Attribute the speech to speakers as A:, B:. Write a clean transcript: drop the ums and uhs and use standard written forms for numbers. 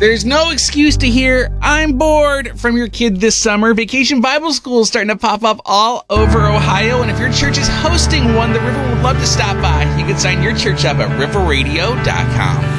A: There's no excuse to hear, "I'm bored," from your kid this summer. Vacation Bible School is starting to pop up all over Ohio, and if your church is hosting one, the River would love to stop by. You can sign your church up at riverradio.com.